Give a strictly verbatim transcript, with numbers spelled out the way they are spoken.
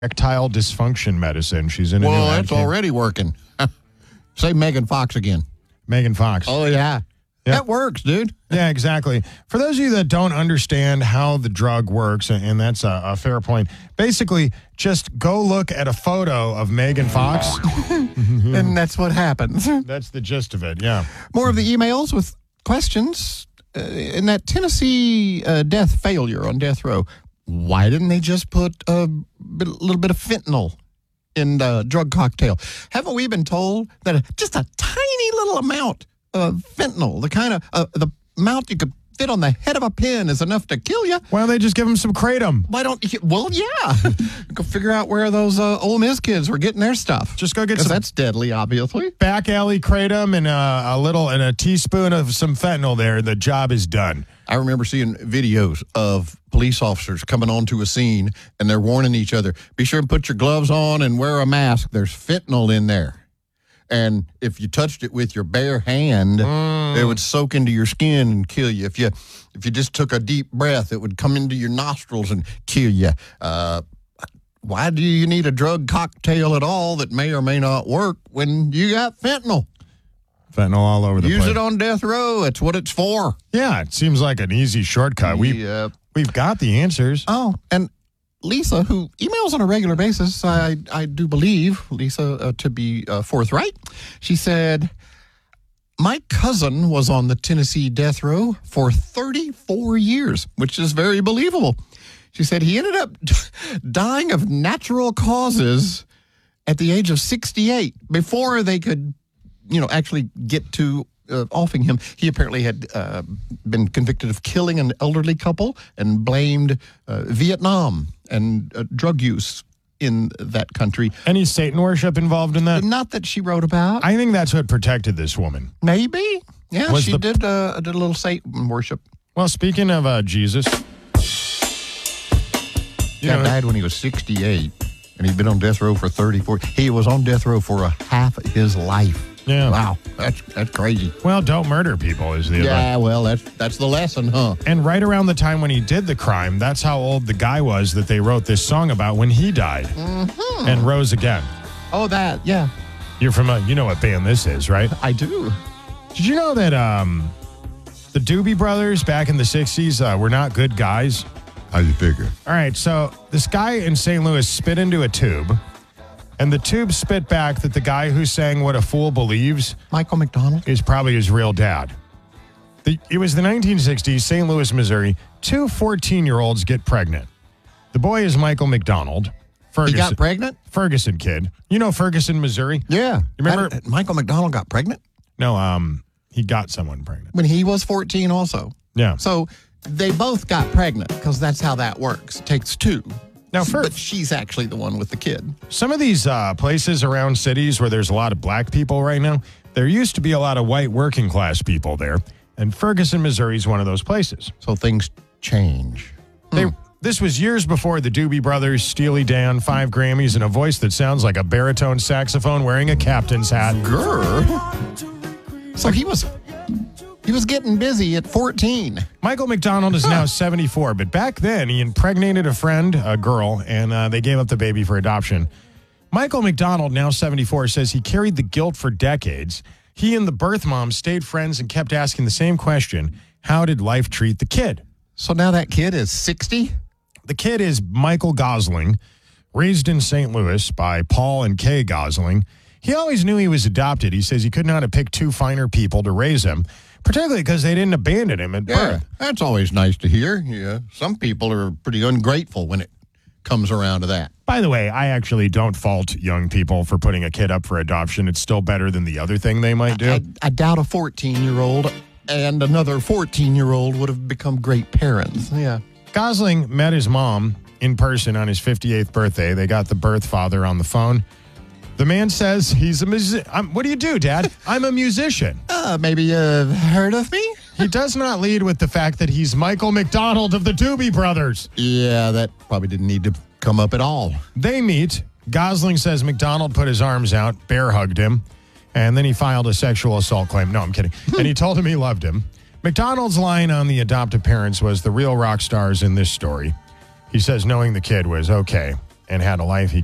erectile dysfunction medicine. She's in a Well, new ad that's campaign. already working. Say Megan Fox again. Megan Fox. Oh, yeah. Yep. That works, dude. Yeah, exactly. For those of you that don't understand how the drug works, and that's a, a fair point, basically just go look at a photo of Megan Fox. And that's what happens. That's the gist of it, yeah. More of the emails with questions. Uh, in that Tennessee uh, death failure on death row, why didn't they just put a bit, little bit of fentanyl in the drug cocktail? Haven't we been told that just a tiny little amount of fentanyl, the kind of uh, the amount you could fit on the head of a pin, is enough to kill you? Why don't they just give him some kratom? Why don't you? Well, yeah. Go figure out where those uh, Ole Miss kids were getting their stuff. Just go get Because some that's deadly, obviously. back alley kratom and a, a little and a teaspoon of some fentanyl there. The job is done. I remember seeing videos of police officers coming onto a scene, and they're warning each other, be sure and put your gloves on and wear a mask. There's fentanyl in there. And if you touched it with your bare hand, mm. it would soak into your skin and kill you. If you if you just took a deep breath, it would come into your nostrils and kill you. Uh, why do you need a drug cocktail at all that may or may not work when you got fentanyl? Fentanyl all over the Use place. it on death row. It's what it's for. Yeah, it seems like an easy shortcut. We, Yep. We've got the answers. Oh, and Lisa, who emails on a regular basis, I, I do believe, Lisa, uh, to be uh, forthright, she said, my cousin was on the Tennessee death row for thirty-four years, which is very believable. She said he ended up dying of natural causes at the age of sixty-eight before they could, you know, actually get to uh, offing him. He apparently had uh, been convicted of killing an elderly couple and blamed uh, Vietnam and uh, drug use in that country. Any Satan worship involved in that? Not that she wrote about. I think that's what protected this woman. Maybe. Yeah, Was she the- did, uh, did a little Satan worship. Well, speaking of uh, Jesus, He you know, died when he was sixty-eight, and he'd been on death row for thirty-four. He was on death row for a half of his life. Yeah. Wow, that's that's crazy. well, don't murder people is the advice. Yeah, well, that's that's the lesson, huh? And right around the time when he did the crime, that's how old the guy was that they wrote this song about when he died Mm-hmm. and rose again. Oh, that, yeah, You're from a, you know what band this is, right? I do. Did you know that um, the Doobie Brothers back in the sixties uh, were not good guys? How you figure? All right, so this guy in Saint Louis spit into a tube, and the tube spit back that the guy who sang What a Fool Believes Michael McDonald. is probably his real dad. The, it was the nineteen sixties, Saint Louis, Missouri. Two fourteen-year-olds get pregnant. The boy is Michael McDonald. He Ferguson, got pregnant? Ferguson kid. You know Ferguson, Missouri? Yeah. You remember- That- Michael McDonald got pregnant No, um, he got someone pregnant. when he was fourteen also. Yeah. So they both got pregnant because that's how that works. It takes two. Now, Fer- But she's actually the one with the kid. some of these uh, places around cities where there's a lot of black people right now, there used to be a lot of white working class people there. And Ferguson, Missouri is one of those places. So things change. They, this was years before the Doobie Brothers, Steely Dan, five Grammys, and a voice that sounds like a baritone saxophone wearing a captain's hat. Grr. So he was he was getting busy at fourteen. Michael McDonald is now seventy-four, but back then he impregnated a friend, a girl, and uh, they gave up the baby for adoption. Michael McDonald, now seventy-four, says he carried the guilt for decades. He and the birth mom stayed friends and kept asking the same question: how did life treat the kid? So now that kid is sixty? The kid is Michael Gosling, raised in Saint Louis by Paul and Kay Gosling. He always knew he was adopted. He says he could not have picked two finer people to raise him, particularly because they didn't abandon him at Yeah, birth. that's always nice to hear. Yeah, some people are pretty ungrateful when it comes around to that. By the way, I actually don't fault young people for putting a kid up for adoption. It's still better than the other thing they might do. I, I doubt a fourteen-year-old and another fourteen-year-old would have become great parents. Yeah. Gosling met his mom in person on his fifty-eighth birthday. They got the birth father on the phone. The man says he's a musician. What do you do, Dad? I'm a musician. Uh, maybe you've heard of me? He does not lead with the fact that he's Michael McDonald of the Doobie Brothers. Yeah, that probably didn't need to come up at all. They meet. Gosling says McDonald put his arms out, bear hugged him, and then he filed a sexual assault claim. No, I'm kidding. And he told him he loved him. McDonald's line on the adoptive parents was the real rock stars in this story. He says knowing the kid was okay. and had a life he